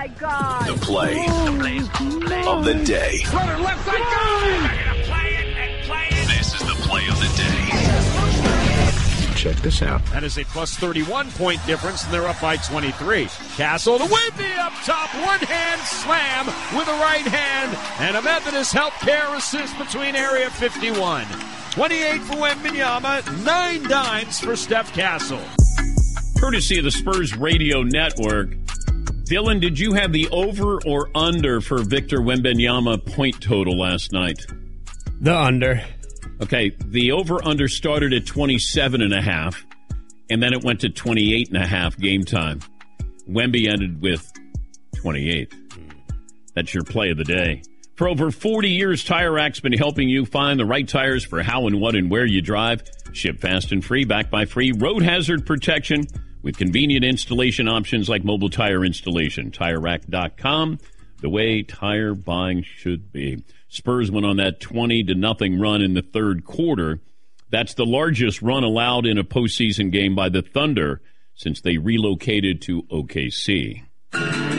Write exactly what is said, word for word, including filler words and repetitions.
my God. The play, the play of the day. Runner left side, go! Play it and play it. This is the play of the day. Check this out. That is a plus thirty-one point difference, and they're up by twenty-three. Castle to Wemby up top. One-hand slam with a right hand, and a Methodist Healthcare assist between area fifty-one. twenty-eight for Wembanyama, nine dimes for Steph Castle. Courtesy of the Spurs Radio Network. Dylan, did you have the over or under for Victor Wembanyama point total last night? The under. Okay, the over-under started at twenty-seven and a half, and then it went to twenty-eight and a half game time. Wemby ended with twenty-eight. That's your play of the day. For over forty years, Tire Rack's been helping you find the right tires for how and what and where you drive. Ship fast and free, backed by free road hazard protection with convenient installation options like mobile tire installation. Tire Rack dot com, the way tire buying should be. Spurs went on that twenty to nothing run in the third quarter. That's the largest run allowed in a postseason game by the Thunder since they relocated to O K C.